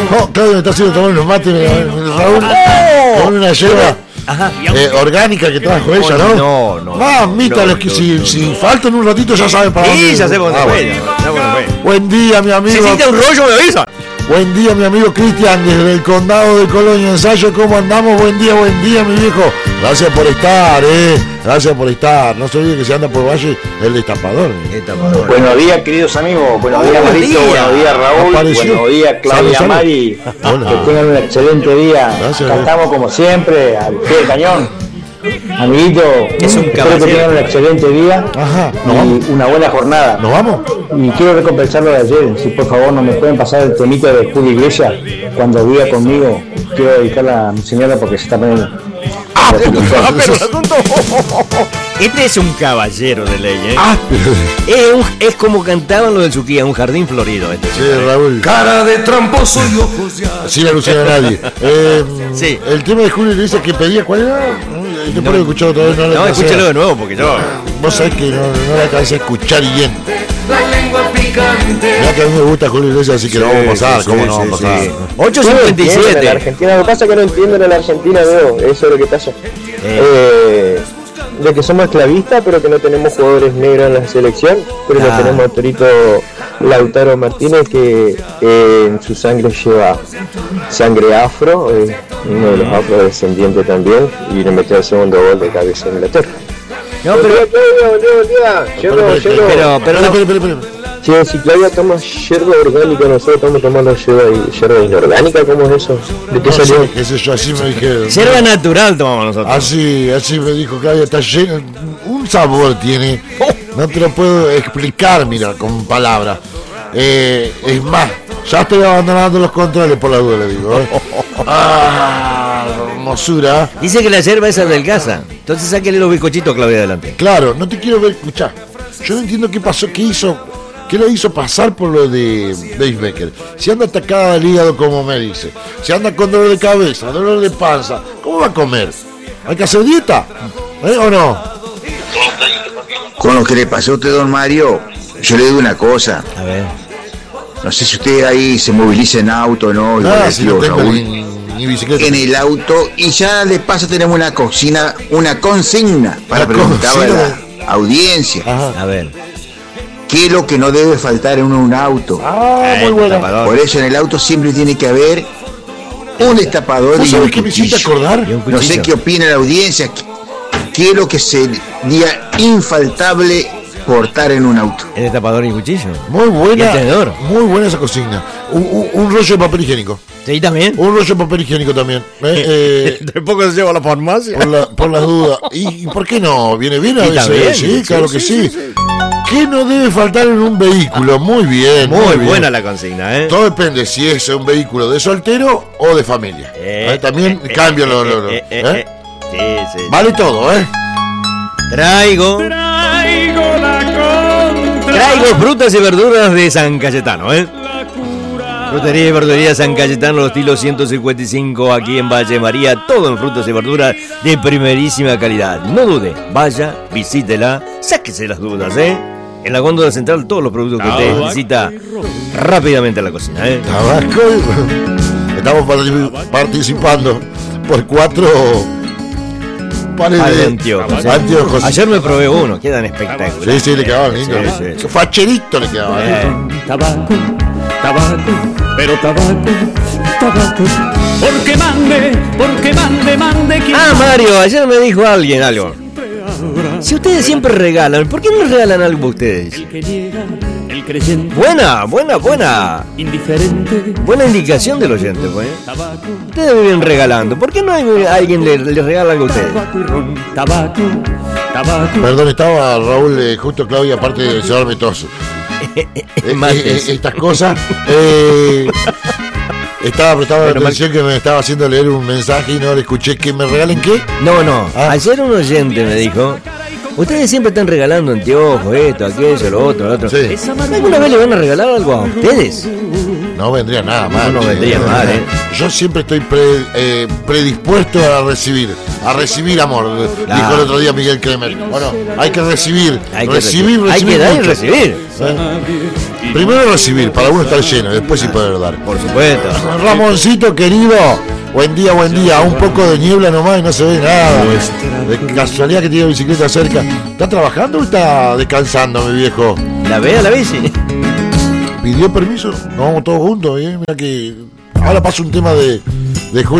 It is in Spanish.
Oh, Claudio me está haciendo tomar unos mates, Raúl, con una yerba orgánica que trajo ella, ¿no? No. Mamita, los que si faltan un ratito ya saben para dónde. Sí, ya sé por dónde fue. Buen día, mi amigo. Si necesita un rollo, me avisa. Buen día, mi amigo Cristian, desde el condado de Colonia Ensayo. ¿Cómo andamos? Buen día, mi viejo. Gracias por estar, Gracias por estar. No se olvide que se anda por Valle el destapador. Buenos días, queridos amigos. Buenos días, Marito. Buenos días, Raúl. Apareció. Buenos días, Claudia. Salud. Mari. Hola. Que tengan un excelente día. Gracias. Acá estamos como siempre, al pie del cañón. Amiguito, Es un espero que caballero. tengan un excelente día Ajá, nos y vamos. una buena jornada. ¿Nos vamos? Y quiero recompensarlo de ayer. Si por favor no me pueden pasar el temito de Julio Iglesias cuando viva conmigo. Quiero dedicarla a mi señora porque se está poniendo. Pero el asunto. Este es un caballero de ley, Pero... Es como cantaban los de su tía, un jardín florido. Sí, Raúl. Cara de tramposo y ojos ya. Sin alusión a nadie. Sí. El tema de Julio Iglesias que pedía, ¿cuál era? Después lo he escuchado otra vez, No, escúchalo de nuevo porque yo. Vos sabés que no la alcancé a escuchar bien. La lengua picante. Ya que a mí me gusta Julio Iglesias, así que lo vamos a pasar. ¿Cómo no vamos a pasar? 8:57. Argentina, lo que pasa es que no entienden en la Argentina, veo, eso es lo que pasa. De que somos esclavistas, pero que no tenemos jugadores negros en la selección, pero no tenemos a Torito Lautaro Martínez, que en su sangre lleva sangre afro, uno de los afrodescendientes también, y le metió el segundo gol de cabeza a Inglaterra. No, pero. Espera. Che, si Claudia toma yerba orgánica, nosotros estamos tomando yerba inorgánica, ¿cómo es eso? ¿De qué No salió? sé, qué sé yo, así me dijeron. Yerba natural tomamos nosotros. Así me dijo Claudia, está lleno, un sabor tiene, no te lo puedo explicar, mira, con palabras. Es más, ya estoy abandonando los controles por la duda, le digo. Hermosura. Dice que la yerba es adelgaza. Entonces sáquele los bizcochitos, Claudia, adelante. Claro, no te quiero ver, escuchá. Yo no entiendo qué pasó, qué le hizo pasar por lo de Dave Becker. Si anda atacada del hígado, como me dice. Si anda con dolor de cabeza, dolor de panza, ¿cómo va a comer? ¿Hay que hacer dieta? ¿O no? Con lo que le pasó a usted, don Mario, yo le digo una cosa. A ver. No sé si usted ahí se moviliza en auto o no, igual Nada, el si tío no tengo Raúl, ni bicicleta. en el auto, y ya de paso tenemos una consigna para Una preguntarle a consigna. la audiencia. Ajá. A ver. ¿Qué es lo que no debe faltar en un auto? Muy bueno. Por eso en el auto siempre tiene que haber un destapador ¿Vos y sabés un que me hiciste cuchillo. acordar? Y un No sé cuchillo. qué opina la audiencia. ¿Qué es lo que sería infaltable portar en un auto? El destapador y cuchillo. Muy Y buena. el tenedor. Muy buena esa consigna. Un rollo de papel higiénico. Sí, también. Un rollo de papel higiénico también. Tampoco se lleva a la farmacia. Por las dudas. ¿Y por qué no? ¿Viene bien a Y veces? también. Sí, claro que sí. ¿Qué no debe faltar en un vehículo? Muy bien. Muy bien. buena la consigna, ¿eh? Todo depende si es un vehículo de soltero o de familia. También cambian los. Sí, sí. Vale todo, ¿eh? Traigo frutas y verduras de San Cayetano, ¿eh? Frutería y verduría San Cayetano, estilo 155, aquí en Valle María. Todo en frutas y verduras de primerísima calidad. No dude, vaya, visítela, sáquese las dudas, ¿eh? En la góndola central, todos los productos que usted necesita rápidamente a la cocina, ¿eh? Tabasco. Estamos participando por 4 pares Par de de anteojos, ¿eh? anteojos. Ayer me probé uno, quedan espectaculares. Sí, le quedaban lindos. Sí, sí, sí. Facherito le quedaban. Tabaco, pero tabaco. Porque mande. Ah, Mario, ayer me dijo alguien algo. Si ustedes siempre regalan, ¿por qué no regalan algo ustedes? Que llega el creyente Buena indiferente. Buena indicación del oyente, pues. Tabaco, Ustedes viven regalando. ¿Por qué no hay alguien le regala algo a ustedes? tabaco y ron. Tabaco. Perdón, estaba Raúl, justo Claudia, aparte de llevarme tos. Mates. Estas cosas. Estaba prestando atención que me estaba haciendo leer un mensaje y no le escuché. ¿Que me regalen qué? No. Ah. Ayer un oyente me dijo: ustedes siempre están regalando anteojos, esto, aquello, lo otro. Sí. ¿Alguna vez le van a regalar algo a ustedes? No vendría nada mal. No vendría mal, ¿eh? Yo siempre estoy predispuesto a recibir amor. Dijo el otro día Miguel Kremer. Bueno, hay que recibir. Hay que recibir. dar y mucho. recibir. Primero recibir, para uno estar lleno, después sí poder dar. Por supuesto. Ramoncito querido, buen día, un poco de niebla nomás y no se ve nada. De casualidad que tiene bicicleta cerca. ¿Está trabajando o está descansando, mi viejo? ¿La ve a la bici? ¿Pidió permiso? Nos vamos todos juntos, mira que ahora pasa un tema de